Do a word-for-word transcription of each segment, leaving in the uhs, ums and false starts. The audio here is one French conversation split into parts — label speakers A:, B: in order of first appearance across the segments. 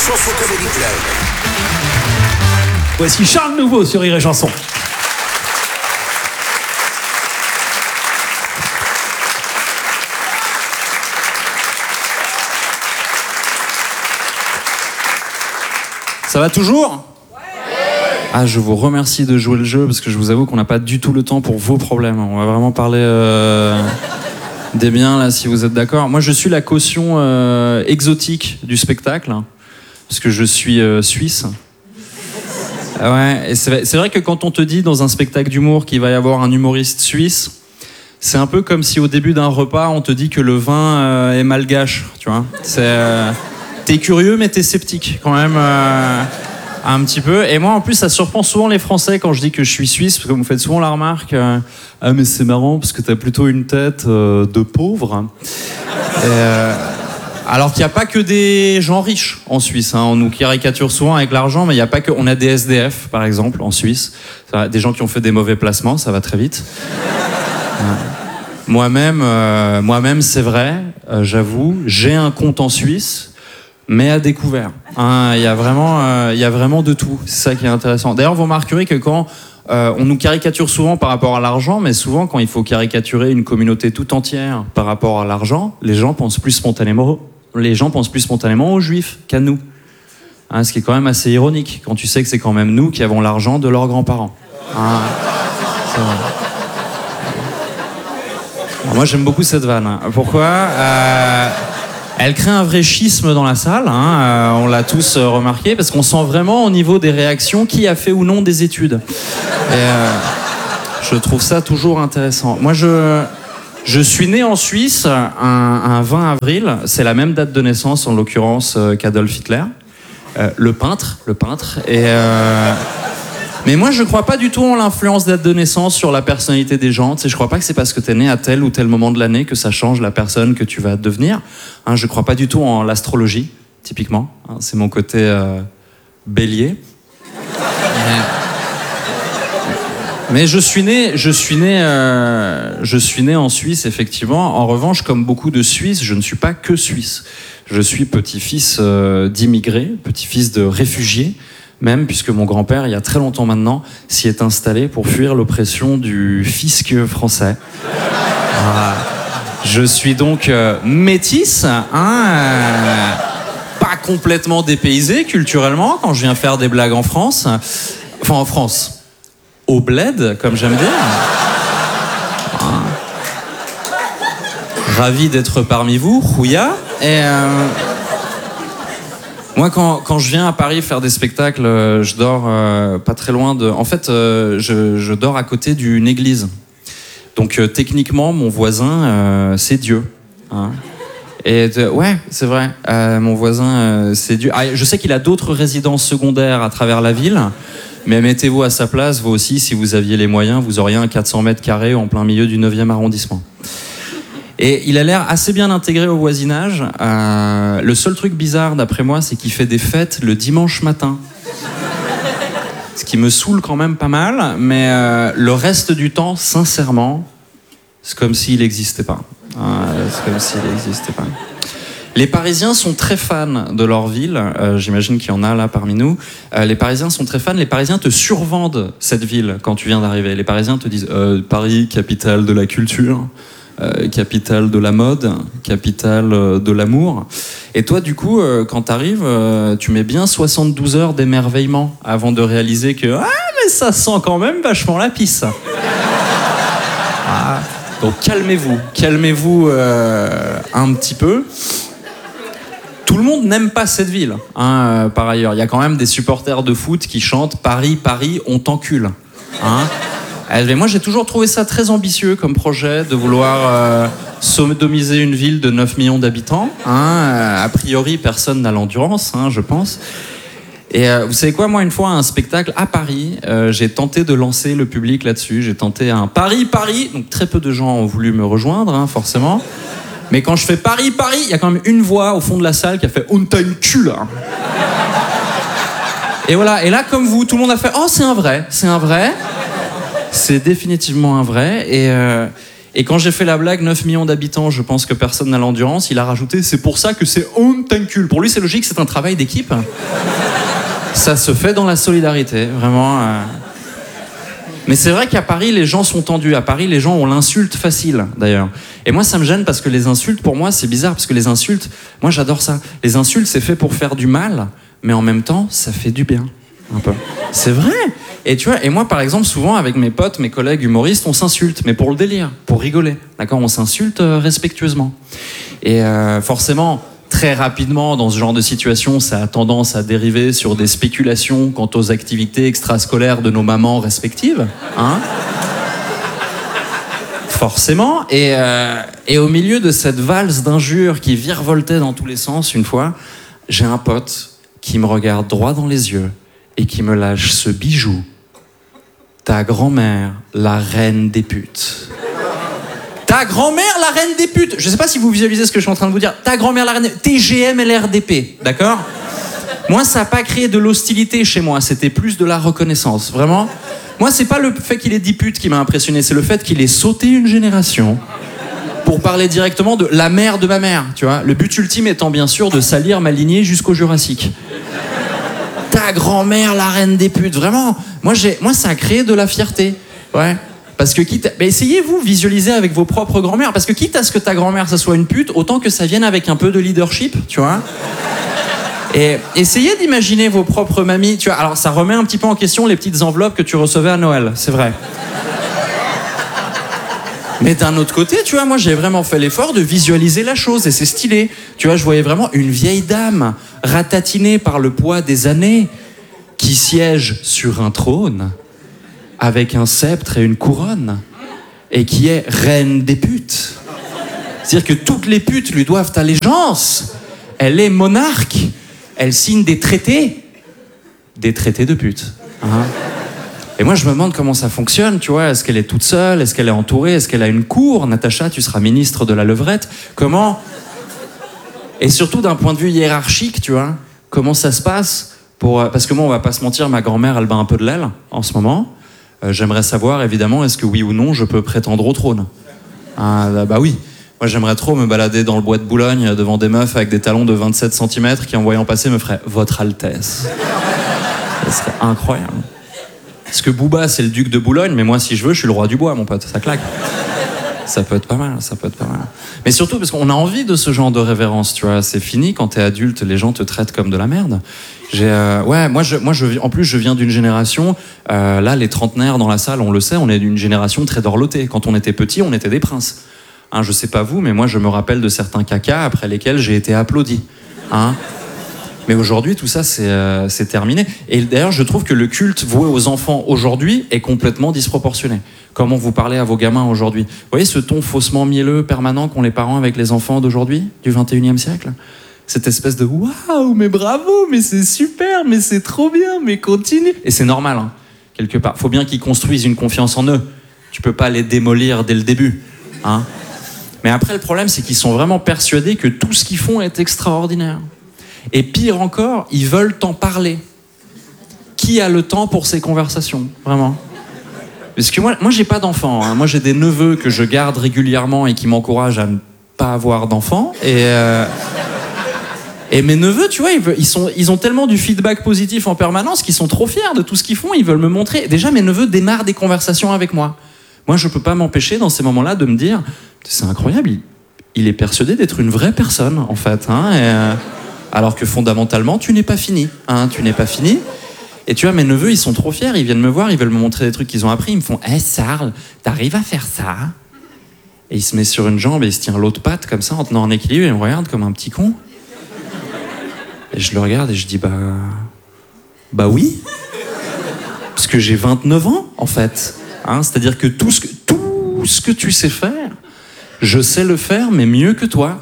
A: Chanson Comedy Club.
B: Voici Charles Nouveau sur Rire et Chanson.
C: Ça va toujours ? Ah, je vous remercie de jouer le jeu parce que je vous avoue qu'on n'a pas du tout le temps pour vos problèmes. On va vraiment parler euh, des biens là, si vous êtes d'accord. Moi, je suis la caution euh, exotique du spectacle parce que je suis euh, suisse. Ah ouais, et c'est, c'est vrai que quand on te dit dans un spectacle d'humour qu'il va y avoir un humoriste suisse, c'est un peu comme si au début d'un repas on te dit que le vin euh, est malgache, tu vois. C'est, euh, t'es curieux mais t'es sceptique quand même. Euh, Un petit peu. Et moi, en plus, ça surprend souvent les Français quand je dis que je suis suisse, parce que vous me faites souvent la remarque euh, ah, mais c'est marrant parce que t'as plutôt une tête euh, de pauvre. Et, euh, alors qu'il n'y a pas que des gens riches en Suisse. Hein. On nous caricature souvent avec l'argent, mais il n'y a pas que. On a des S D F, par exemple, en Suisse. Ça, des gens qui ont fait des mauvais placements, ça va très vite. euh, moi-même, euh, moi-même, c'est vrai, euh, j'avoue, j'ai un compte en Suisse. Mais à découvert. Hein, il y a vraiment, euh, il y a vraiment de tout. C'est ça qui est intéressant. D'ailleurs, vous remarquerez que quand euh, on nous caricature souvent par rapport à l'argent, mais souvent quand il faut caricaturer une communauté tout entière par rapport à l'argent, les gens pensent plus spontanément, les gens pensent plus spontanément aux Juifs qu'à nous. Hein, ce qui est quand même assez ironique quand tu sais que c'est quand même nous qui avons l'argent de leurs grands-parents. Hein, c'est vrai. Alors moi, j'aime beaucoup cette vanne. Pourquoi euh, Elle crée un vrai schisme dans la salle, hein, euh, on l'a tous euh, remarqué, parce qu'on sent vraiment au niveau des réactions qui a fait ou non des études. Et euh, je trouve ça toujours intéressant. Moi, je, je suis né en Suisse un, un vingt avril, c'est la même date de naissance en l'occurrence euh, qu'Adolf Hitler, euh, le peintre, le peintre. Et euh, mais moi, je crois pas du tout en l'influence date de naissance sur la personnalité des gens. Tu sais, je crois pas que c'est parce que t'es né à tel ou tel moment de l'année que ça change la personne que tu vas devenir. Hein, je crois pas du tout en l'astrologie, typiquement. Hein, c'est mon côté euh, bélier. Mais, mais je suis né, je suis né, euh, je suis né en Suisse, effectivement. En revanche, comme beaucoup de Suisses, je ne suis pas que suisse. Je suis petit-fils euh, d'immigrés, petit-fils de réfugiés. Même puisque mon grand-père, il y a très longtemps maintenant, s'y est installé pour fuir l'oppression du fisc français. Voilà. Je suis donc euh, métisse, hein, euh, pas complètement dépaysé culturellement quand je viens faire des blagues en France. Enfin, en France. Au bled, comme j'aime dire. Hein. Ravi d'être parmi vous, Rouya. Et... Euh, Moi, quand, quand je viens à Paris faire des spectacles, euh, je dors euh, pas très loin de... En fait, euh, je, je dors à côté d'une église. Donc, euh, techniquement, mon voisin, euh, c'est Dieu. Hein. Et euh, ouais, c'est vrai. Euh, mon voisin, euh, c'est Dieu. Ah, je sais qu'il a d'autres résidences secondaires à travers la ville, mais mettez-vous à sa place, vous aussi, si vous aviez les moyens, vous auriez un quatre cents mètres carrés en plein milieu du neuvième arrondissement. Et il a l'air assez bien intégré au voisinage. Euh, le seul truc bizarre, d'après moi, c'est qu'il fait des fêtes le dimanche matin. Ce qui me saoule quand même pas mal, mais euh, le reste du temps, sincèrement, c'est comme s'il n'existait pas. Euh, c'est comme s'il n'existait pas. Les Parisiens sont très fans de leur ville. Euh, j'imagine qu'il y en a là parmi nous. Euh, les Parisiens sont très fans. Les Parisiens te survendent cette ville quand tu viens d'arriver. Les Parisiens te disent euh, « Paris, capitale de la culture ». Euh, capitale de la mode, capitale euh, de l'amour. Et toi, du coup, euh, quand t'arrives, euh, tu mets bien soixante-douze heures d'émerveillement avant de réaliser que « Ah, mais ça sent quand même vachement la pisse !» ah, donc calmez-vous, calmez-vous euh, un petit peu. Tout le monde n'aime pas cette ville, hein, euh, par ailleurs. Il y a quand même des supporters de foot qui chantent « Paris, Paris, on t'encule !» hein. Mais moi, j'ai toujours trouvé ça très ambitieux comme projet de vouloir euh, sodomiser une ville de neuf millions d'habitants. Hein. A priori, personne n'a l'endurance, hein, je pense. Et euh, vous savez quoi, moi, une fois, à un spectacle à Paris, euh, j'ai tenté de lancer le public là-dessus. J'ai tenté un Paris, Paris. Donc, très peu de gens ont voulu me rejoindre, hein, forcément. Mais quand je fais Paris, Paris, il y a quand même une voix au fond de la salle qui a fait « On t'a une cul, là !» Et voilà. Et là, comme vous, tout le monde a fait « Oh, c'est un vrai, c'est un vrai !» C'est définitivement un vrai. Et, euh, Et quand j'ai fait la blague, neuf millions d'habitants, je pense que personne n'a l'endurance, il a rajouté, c'est pour ça que c'est on t'encule. Pour lui, c'est logique, c'est un travail d'équipe. Ça se fait dans la solidarité, vraiment. Euh... Mais c'est vrai qu'à Paris, les gens sont tendus. À Paris, les gens ont l'insulte facile, d'ailleurs. Et moi, ça me gêne parce que les insultes, pour moi, c'est bizarre. Parce que les insultes, moi, j'adore ça. Les insultes, c'est fait pour faire du mal, mais en même temps, ça fait du bien. Un peu. C'est vrai. Et tu vois, et moi, par exemple, souvent, avec mes potes, mes collègues humoristes, on s'insulte, mais pour le délire, pour rigoler. D'accord ? On s'insulte euh, respectueusement. Et euh, forcément... Très rapidement, dans ce genre de situation, ça a tendance à dériver sur des spéculations quant aux activités extrascolaires de nos mamans respectives. Hein ? Forcément. Et, euh, et au milieu de cette valse d'injures qui virevoltait dans tous les sens, une fois, j'ai un pote qui me regarde droit dans les yeux et qui me lâche ce bijou. Ta grand-mère, la reine des putes. Ta grand-mère, la reine des putes. Je sais pas si vous visualisez ce que je suis en train de vous dire. Ta grand-mère, la reine des... T G M L R D P, d'accord ? Moi, ça n'a pas créé de l'hostilité chez moi. C'était plus de la reconnaissance, vraiment. Moi, c'est pas le fait qu'il ait dit pute qui m'a impressionné. C'est le fait qu'il ait sauté une génération pour parler directement de la mère de ma mère, tu vois. Le but ultime étant, bien sûr, de salir ma lignée jusqu'au Jurassique. Ta grand-mère, la reine des putes. Vraiment, moi, j'ai... moi ça a créé de la fierté. Ouais. Parce que quitte... Ben essayez-vous, visualiser avec vos propres grand-mères. Parce que quitte à ce que ta grand-mère, ça soit une pute, autant que ça vienne avec un peu de leadership, tu vois. Et essayez d'imaginer vos propres mamies. Tu vois, alors, ça remet un petit peu en question les petites enveloppes que tu recevais à Noël, c'est vrai. Mais d'un autre côté, tu vois, moi, j'ai vraiment fait l'effort de visualiser la chose, et c'est stylé. Tu vois, je voyais vraiment une vieille dame, ratatinée par le poids des années, qui siège sur un trône, avec un sceptre et une couronne, et qui est reine des putes. C'est-à-dire que toutes les putes lui doivent allégeance. Elle est monarque. Elle signe des traités. Des traités de putes. Hein. Et moi, je me demande comment ça fonctionne, tu vois. Est-ce qu'elle est toute seule ? Est-ce qu'elle est entourée ? Est-ce qu'elle a une cour ? Natacha, tu seras ministre de la levrette. Comment ? Et surtout, d'un point de vue hiérarchique, tu vois, comment ça se passe pour... Parce que moi, on va pas se mentir, ma grand-mère, elle bat un peu de l'aile en ce moment. Euh, j'aimerais savoir, évidemment, est-ce que oui ou non, je peux prétendre au trône ? Ah, bah oui. Moi, j'aimerais trop me balader dans le bois de Boulogne devant des meufs avec des talons de vingt-sept centimètres qui, en voyant passer, me feraient « Votre Altesse ». Ça serait incroyable. Parce que Booba, c'est le duc de Boulogne, mais moi, si je veux, je suis le roi du bois, mon pote. Ça claque. Ça peut être pas mal, ça peut être pas mal. Mais surtout parce qu'on a envie de ce genre de révérence, tu vois. C'est fini, quand t'es adulte, les gens te traitent comme de la merde. J'ai, euh, ouais, moi, je, moi je, en plus, je viens d'une génération, euh, là, les trentenaires dans la salle, on le sait, on est d'une génération très dorlotée. Quand on était petit, on était des princes. Hein, je sais pas vous, mais moi, je me rappelle de certains cacas après lesquels j'ai été applaudi. Hein. Mais aujourd'hui, tout ça, c'est, euh, c'est terminé. Et d'ailleurs, je trouve que le culte voué aux enfants aujourd'hui est complètement disproportionné. Comment vous parlez à vos gamins aujourd'hui ? Vous voyez ce ton faussement mielleux, permanent qu'ont les parents avec les enfants d'aujourd'hui, du vingt et unième siècle ? Cette espèce de « Waouh, mais bravo, mais c'est super, mais c'est trop bien, mais continue !» Et c'est normal, hein, quelque part. Il faut bien qu'ils construisent une confiance en eux. Tu peux pas les démolir dès le début. Hein. Mais après, le problème, c'est qu'ils sont vraiment persuadés que tout ce qu'ils font est extraordinaire. Et pire encore, ils veulent t'en parler. Qui a le temps pour ces conversations, vraiment ? Parce que moi, moi j'ai pas d'enfants. Hein. Moi, j'ai des neveux que je garde régulièrement et qui m'encouragent à ne pas avoir d'enfants. Et, euh, et mes neveux, tu vois, ils, veulent, ils, sont, ils ont tellement du feedback positif en permanence qu'ils sont trop fiers de tout ce qu'ils font. Ils veulent me montrer. Déjà, mes neveux démarrent des conversations avec moi. Moi, je peux pas m'empêcher dans ces moments-là de me dire, c'est incroyable, il, il est persuadé d'être une vraie personne, en fait. Hein, et, euh, alors que fondamentalement, tu n'es pas fini. Hein, tu n'es pas fini. Et tu vois, mes neveux, ils sont trop fiers, ils viennent me voir, ils veulent me montrer des trucs qu'ils ont appris, ils me font « Hé, hey, Sarl, t'arrives à faire ça ?» Et il se met sur une jambe et il se tient l'autre patte comme ça, en tenant en équilibre, et il me regarde comme un petit con. Et je le regarde et je dis « Bah... Bah oui !» Parce que j'ai vingt-neuf ans, en fait. Hein, c'est-à-dire que tout, ce que tout ce que tu sais faire, je sais le faire, mais mieux que toi.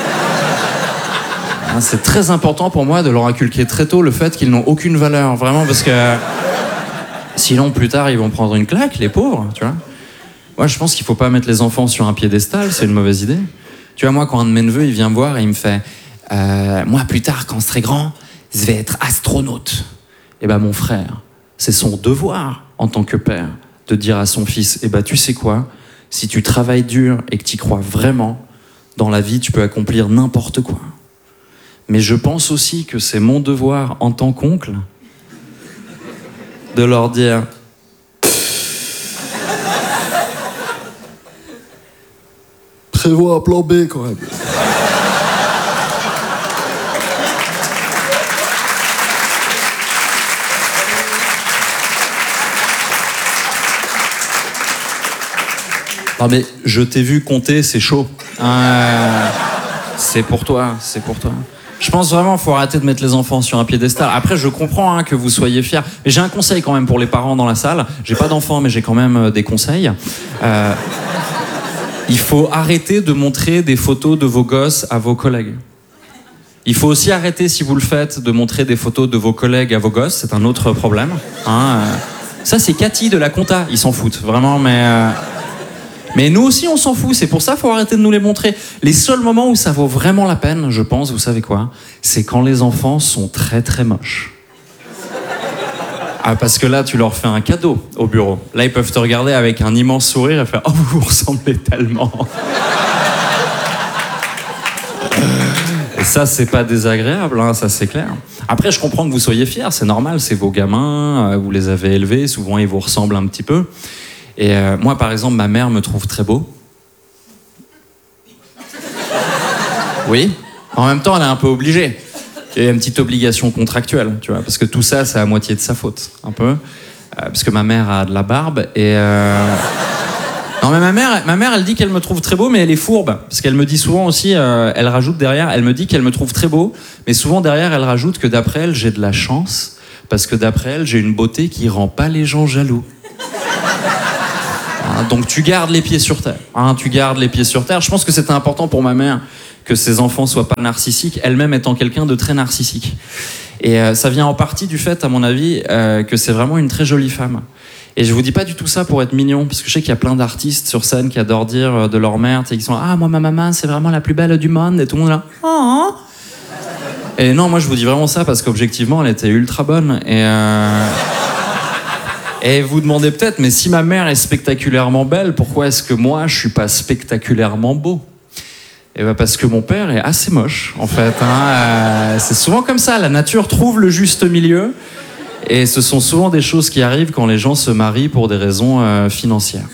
C: C'est très important pour moi de leur inculquer très tôt le fait qu'ils n'ont aucune valeur, vraiment, parce que sinon, plus tard, ils vont prendre une claque, les pauvres, tu vois. Moi, je pense qu'il faut pas mettre les enfants sur un piédestal, c'est une mauvaise idée. Tu vois, moi, quand un de mes neveux, il vient me voir et il me fait euh, « Moi, plus tard, quand je serai grand, je vais être astronaute. » Eh ben, mon frère, c'est son devoir, en tant que père, de dire à son fils « Eh ben, tu sais quoi ? Si tu travailles dur et que tu y crois vraiment, dans la vie, tu peux accomplir n'importe quoi. Mais je pense aussi que c'est mon devoir en tant qu'oncle de leur dire
D: prévois un plan B quand même.
C: Non mais je t'ai vu compter, c'est chaud. Euh, c'est pour toi, c'est pour toi. Je pense vraiment qu'il faut arrêter de mettre les enfants sur un piédestal. Après, je comprends hein, que vous soyez fiers. Mais j'ai un conseil quand même pour les parents dans la salle. J'ai pas d'enfants, mais j'ai quand même euh, des conseils. Euh, il faut arrêter de montrer des photos de vos gosses à vos collègues. Il faut aussi arrêter, si vous le faites, de montrer des photos de vos collègues à vos gosses. C'est un autre problème. Hein, euh. Ça, c'est Cathy de la compta. Ils s'en foutent, vraiment, mais... Euh... Mais nous aussi, on s'en fout. C'est pour ça qu'il faut arrêter de nous les montrer. Les seuls moments où ça vaut vraiment la peine, je pense, vous savez quoi ? C'est quand les enfants sont très très moches. Ah, parce que là, tu leur fais un cadeau au bureau. Là, ils peuvent te regarder avec un immense sourire et faire « Oh, vous vous ressemblez tellement !» Et ça, c'est pas désagréable, hein, ça c'est clair. Après, je comprends que vous soyez fiers, c'est normal, c'est vos gamins, vous les avez élevés, souvent ils vous ressemblent un petit peu. Et euh, moi, par exemple, ma mère me trouve très beau. Oui. En même temps, elle est un peu obligée. Il y a une petite obligation contractuelle, tu vois, parce que tout ça, c'est à moitié de sa faute, un peu. Euh, parce que ma mère a de la barbe et... Euh... Non, mais ma mère, ma mère, elle dit qu'elle me trouve très beau, mais elle est fourbe. Parce qu'elle me dit souvent aussi, euh, elle rajoute derrière, elle me dit qu'elle me trouve très beau, mais souvent derrière, elle rajoute que d'après elle, j'ai de la chance, parce que d'après elle, j'ai une beauté qui rend pas les gens jaloux. Donc tu gardes les pieds sur terre, hein, tu gardes les pieds sur terre. Je pense que c'était important pour ma mère que ses enfants soient pas narcissiques, elle-même étant quelqu'un de très narcissique. Et euh, ça vient en partie du fait, à mon avis, euh, que c'est vraiment une très jolie femme. Et je vous dis pas du tout ça pour être mignon, parce que je sais qu'il y a plein d'artistes sur scène qui adorent dire de leur mère, tu sais, qui sont ah moi ma maman c'est vraiment la plus belle du monde, et tout le monde est là. Oh. Et non, moi je vous dis vraiment ça parce qu'objectivement elle était ultra bonne et. Euh... Et vous demandez peut-être, mais si ma mère est spectaculairement belle, pourquoi est-ce que moi, je suis pas spectaculairement beau ? Et ben parce que mon père est assez moche, en fait. Hein. Euh, c'est souvent comme ça, la nature trouve le juste milieu. Et ce sont souvent des choses qui arrivent quand les gens se marient pour des raisons euh, financières.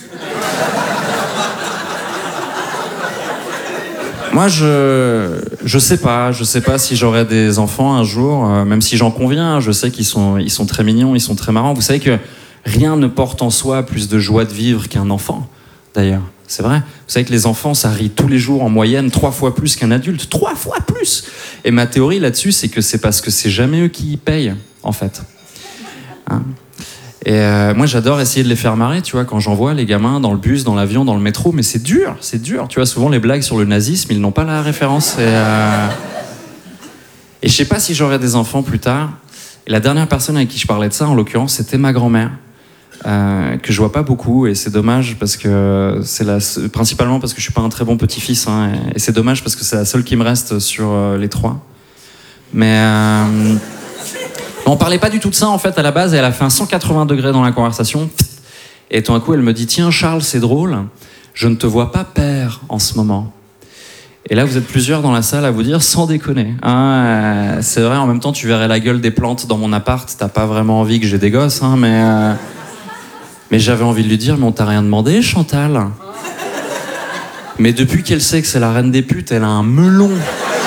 C: Moi, je je sais pas, je sais pas si j'aurai des enfants un jour, euh, même si j'en conviens, je sais qu'ils sont, ils sont très mignons, ils sont très marrants. Vous savez que rien ne porte en soi plus de joie de vivre qu'un enfant, d'ailleurs. C'est vrai. Vous savez que les enfants, ça rit tous les jours en moyenne trois fois plus qu'un adulte. Trois fois plus. Et ma théorie là-dessus, c'est que c'est parce que c'est jamais eux qui payent, en fait. Hein ? Et euh, moi, j'adore essayer de les faire marrer, tu vois, quand j'en vois les gamins dans le bus, dans l'avion, dans le métro. Mais c'est dur, c'est dur. Tu vois, souvent, les blagues sur le nazisme, ils n'ont pas la référence. Et, euh... et je sais pas si j'aurai des enfants plus tard. Et la dernière personne avec qui je parlais de ça, en l'occurrence, c'était ma grand-mère. Euh, que je vois pas beaucoup et c'est dommage parce que c'est la principalement parce que je suis pas un très bon petit-fils hein, et, et c'est dommage parce que c'est la seule qui me reste sur euh, les trois. Mais euh, on parlait pas du tout de ça en fait à la base et elle a fait un cent quatre-vingts degrés dans la conversation et tout d'un coup elle me dit tiens Charles c'est drôle, je ne te vois pas père en ce moment. Et là vous êtes plusieurs dans la salle à vous dire sans déconner hein, euh, c'est vrai en même temps tu verrais la gueule des plantes dans mon appart, t'as pas vraiment envie que j'ai des gosses hein, mais euh, Mais j'avais envie de lui dire, mais on t'a rien demandé, Chantal ? Mais depuis qu'elle sait que c'est la reine des putes, elle a un melon.